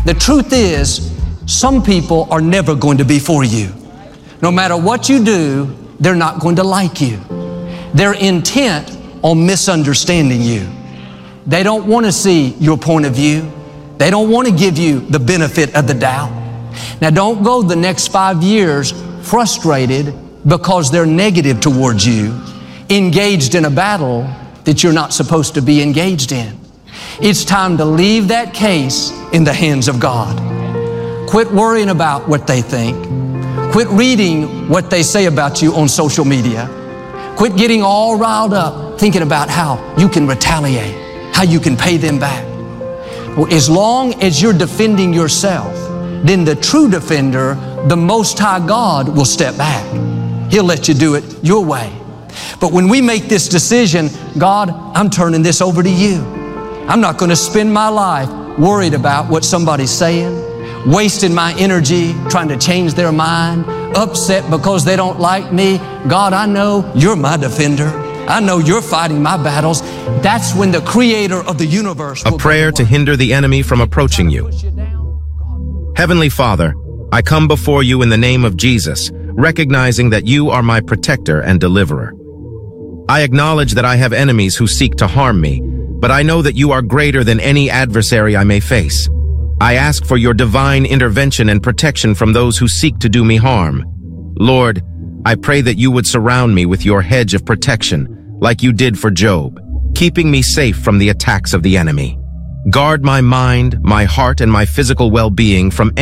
The truth is, some people are never going to be for you. No matter what you do, they're not going to like you. They're intent on misunderstanding you. They don't want to see your point of view. They don't want to give you the benefit of the doubt. Now, don't go the next 5 years frustrated because they're negative towards you, engaged in a battle that you're not supposed to be engaged in. It's time to leave that case in the hands of God. Quit worrying about what they think. Quit reading what they say about you on social media. Quit getting all riled up thinking about how you can retaliate, how you can pay them back. Well, as long as you're defending yourself, then the true defender, the Most High God, will step back. He'll let you do it your way. But when we make this decision, God, I'm turning this over to you. I'm not going to spend my life worried about what somebody's saying, wasting my energy trying to change their mind, upset because they don't like me. God, I know you're my defender. I know you're fighting my battles. That's when the Creator of the universe will A prayer to hinder the enemy from approaching you. Heavenly Father, I come before you in the name of Jesus, recognizing that you are my protector and deliverer. I acknowledge that I have enemies who seek to harm me, but I know that you are greater than any adversary I may face. I ask for your divine intervention and protection from those who seek to do me harm. Lord, I pray that you would surround me with your hedge of protection, like you did for Job, keeping me safe from the attacks of the enemy. Guard my mind, my heart, and my physical well-being from